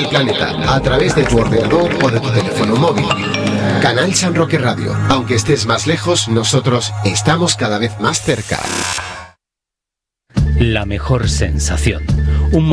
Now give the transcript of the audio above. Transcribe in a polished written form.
el planeta a través de tu ordenador o de tu teléfono móvil. Canal San Roque Radio. Aunque estés más lejos, nosotros estamos cada vez más cerca. La mejor sensación. Un